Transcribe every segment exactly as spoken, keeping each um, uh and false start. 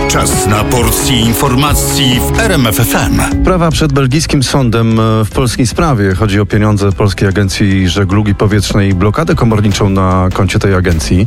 Czas na porcję informacji w R M F F M. Sprawa przed belgijskim sądem w polskiej sprawie. Chodzi o pieniądze Polskiej Agencji Żeglugi Powietrznej i blokadę komorniczą na koncie tej agencji.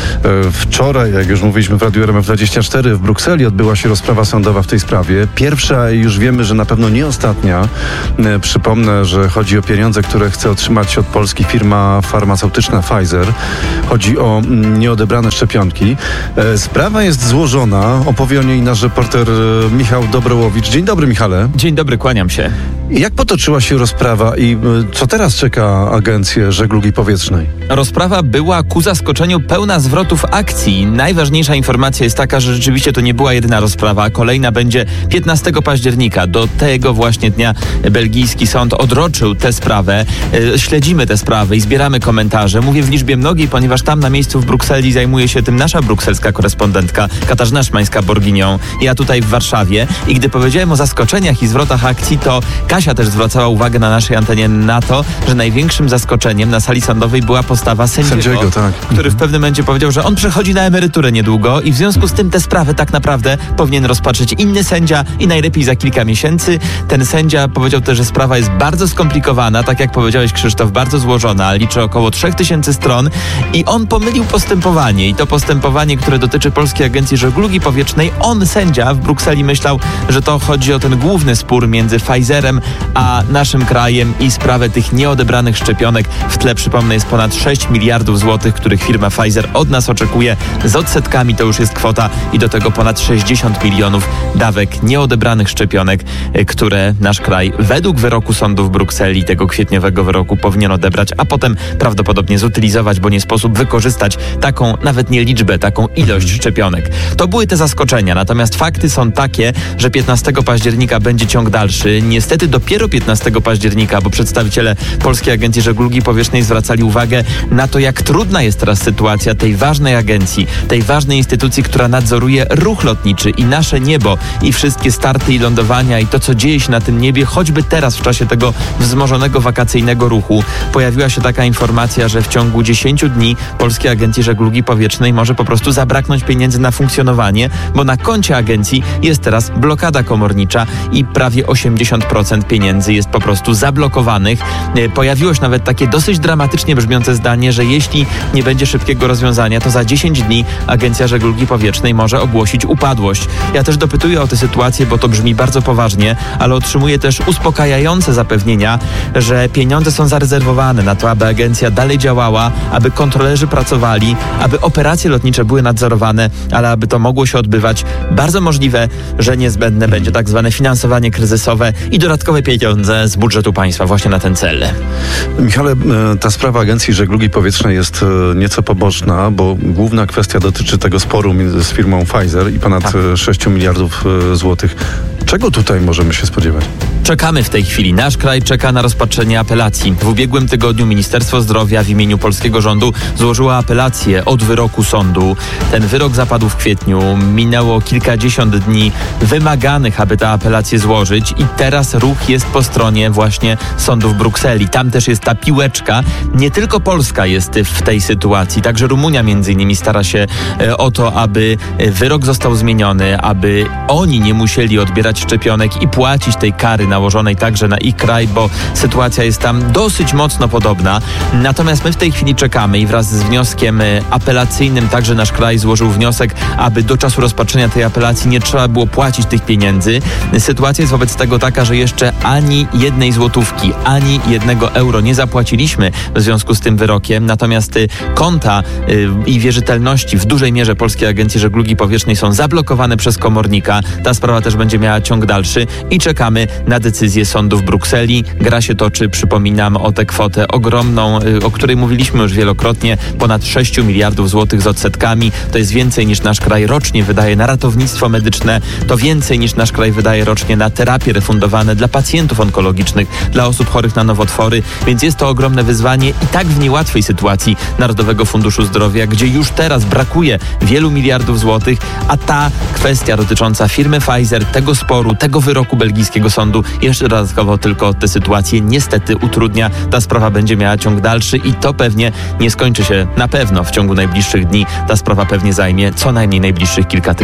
Wczoraj, jak już mówiliśmy w Radiu R M F dwadzieścia cztery, w Brukseli odbyła się rozprawa sądowa w tej sprawie. Pierwsza i już wiemy, że na pewno nie ostatnia. Przypomnę, że chodzi o pieniądze, które chce otrzymać od Polski firma farmaceutyczna Pfizer. Chodzi o nieodebrane szczepionki. Sprawa jest złożona. Opowie o niej nasz reporter Michał Dobrołowicz. Dzień dobry, Michale. Dzień dobry, kłaniam się. Jak potoczyła się rozprawa i co teraz czeka Agencję Żeglugi Powietrznej? Rozprawa była ku zaskoczeniu pełna zwrotów akcji. Najważniejsza informacja jest taka, że rzeczywiście to nie była jedyna rozprawa. Kolejna będzie piętnastego października. Do tego właśnie dnia belgijski sąd odroczył tę sprawę. Śledzimy tę sprawę i zbieramy komentarze. Mówię w liczbie mnogiej, ponieważ tam na miejscu w Brukseli zajmuje się tym nasza brukselska korespondentka Katarzyna Szymańska-Borginią. Ja tutaj w Warszawie. I gdy powiedziałem o zaskoczeniach i zwrotach akcji, to Kasia też zwracała uwagę na naszej antenie na to, że największym zaskoczeniem na sali sądowej była postawa sędziego, sędziego tak. który w pewnym momencie powiedział, że on przechodzi na emeryturę niedługo i w związku z tym tę sprawę tak naprawdę powinien rozpatrzyć inny sędzia i najlepiej za kilka miesięcy. Ten sędzia powiedział też, że sprawa jest bardzo skomplikowana, tak jak powiedziałeś, Krzysztof, bardzo złożona, liczy około trzech tysięcy stron i on pomylił postępowanie i to postępowanie, które dotyczy Polskiej Agencji Żeglugi Powietrznej, on, sędzia w Brukseli, myślał, że to chodzi o ten główny spór między Pfizerem a naszym krajem i sprawę tych nieodebranych szczepionek. W tle, przypomnę, jest ponad sześć miliardów złotych, których firma Pfizer od nas oczekuje. Z odsetkami to już jest kwota i do tego ponad sześćdziesiąt milionów dawek nieodebranych szczepionek, które nasz kraj według wyroku sądu w Brukseli, tego kwietniowego wyroku, powinien odebrać, a potem prawdopodobnie zutylizować, bo nie sposób wykorzystać taką nawet nie liczbę, taką ilość szczepionek. To były te zaskoczenia, natomiast fakty są takie, że piętnastego października będzie ciąg dalszy. Niestety dopiero piętnastego października, bo przedstawiciele Polskiej Agencji Żeglugi Powietrznej zwracali uwagę na to, jak trudna jest teraz sytuacja tej ważnej agencji, tej ważnej instytucji, która nadzoruje ruch lotniczy i nasze niebo i wszystkie starty i lądowania i to, co dzieje się na tym niebie, choćby teraz w czasie tego wzmożonego wakacyjnego ruchu. Pojawiła się taka informacja, że w ciągu dziesięciu dni Polskiej Agencji Żeglugi Powietrznej może po prostu zabraknąć pieniędzy na funkcjonowanie, bo na koncie agencji jest teraz blokada komornicza i prawie osiemdziesiąt procent pieniędzy jest po prostu zablokowanych. Pojawiło się nawet takie dosyć dramatycznie brzmiące zdanie, że jeśli nie będzie szybkiego rozwiązania, to za dziesięć dni Agencja Żeglugi Powietrznej może ogłosić upadłość. Ja też dopytuję o tę sytuację, bo to brzmi bardzo poważnie, ale otrzymuję też uspokajające zapewnienia, że pieniądze są zarezerwowane na to, aby agencja dalej działała, aby kontrolerzy pracowali, aby operacje lotnicze były nadzorowane, ale aby to mogło się odbywać, bardzo możliwe, że niezbędne będzie tak zwane finansowanie kryzysowe i dodatkowe pieniądze z budżetu państwa właśnie na ten cel. Michale, ta sprawa Agencji Żeglugi Powietrznej jest nieco poboczna, bo główna kwestia dotyczy tego sporu z firmą Pfizer i ponad tak. sześć miliardów złotych. Czego tutaj możemy się spodziewać? Czekamy w tej chwili. Nasz kraj czeka na rozpatrzenie apelacji. W ubiegłym tygodniu Ministerstwo Zdrowia w imieniu polskiego rządu złożyło apelację od wyroku sądu. Ten wyrok zapadł w kwietniu. Minęło kilkadziesiąt dni wymaganych, aby tę apelację złożyć i teraz ruch jest po stronie właśnie sądu w Brukseli. Tam też jest ta piłeczka. Nie tylko Polska jest w tej sytuacji, także Rumunia między innymi stara się o to, aby wyrok został zmieniony, aby oni nie musieli odbierać szczepionek i płacić tej kary nałożonej także na ich kraj, bo sytuacja jest tam dosyć mocno podobna. Natomiast my w tej chwili czekamy i wraz z wnioskiem apelacyjnym także nasz kraj złożył wniosek, aby do czasu rozpatrzenia tej apelacji nie trzeba było płacić tych pieniędzy. Sytuacja jest wobec tego taka, że jeszcze ani jednej złotówki, ani jednego euro nie zapłaciliśmy w związku z tym wyrokiem. Natomiast konta i wierzytelności w dużej mierze Polskiej Agencji Żeglugi Powietrznej są zablokowane przez komornika. Ta sprawa też będzie miała ciąg dalszy i czekamy na decyzję sądu w Brukseli. Gra się toczy, przypominam, o tę kwotę ogromną, o której mówiliśmy już wielokrotnie, ponad sześć miliardów złotych z odsetkami. To jest więcej niż nasz kraj rocznie wydaje na ratownictwo medyczne, to więcej niż nasz kraj wydaje rocznie na terapie refundowane dla pacjentów onkologicznych, dla osób chorych na nowotwory, więc jest to ogromne wyzwanie i tak w niełatwej sytuacji Narodowego Funduszu Zdrowia, gdzie już teraz brakuje wielu miliardów złotych, a ta kwestia dotycząca firmy Pfizer, tego sporu, tego wyroku belgijskiego sądu jeszcze dodatkowo tylko tę sytuację niestety utrudnia. Ta sprawa będzie miała ciąg dalszy i to pewnie nie skończy się na pewno w ciągu najbliższych dni. Ta sprawa pewnie zajmie co najmniej najbliższych kilka tygodni.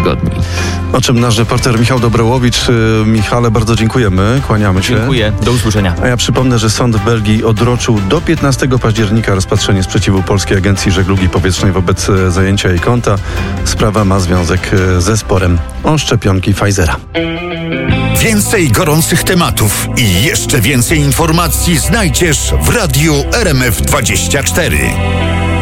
tygodni. O czym nasz reporter Michał Dobrołowicz. Michale, bardzo dziękujemy, kłaniamy się. Dziękuję, do usłyszenia. A ja przypomnę, że sąd w Belgii odroczył do piętnastego października rozpatrzenie sprzeciwu Polskiej Agencji Żeglugi Powietrznej wobec zajęcia jej konta. Sprawa ma związek ze sporem o szczepionki Pfizera. Więcej gorących tematów i jeszcze więcej informacji znajdziesz w Radiu R M F dwadzieścia cztery.